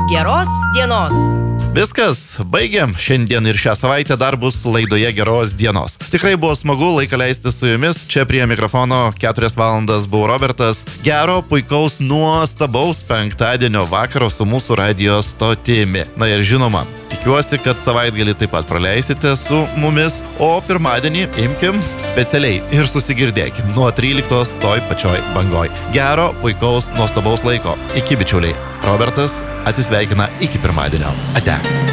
Geros dienos. Viskas, baigiam. Šiandien ir šią savaitę dar bus laidoje Geros dienos. Tikrai buvo smagu laiką leisti su jumis. Čia prie mikrofono 4 valandas buvo Robertas. Gero, puikaus, nuostabaus penktadienio vakaro su mūsų radijo stotimi. Na ir žinoma, tikiuosi, kad savaitgalį taip pat praleisite su mumis, o pirmadienį imkim specialiai ir susigirdėkim nuo 13 toj pačioj bangoj. Gero, puikaus, nuostabaus laiko. Iki bičiuliai. Robertas atsisveikina iki pirmadienio. Ate.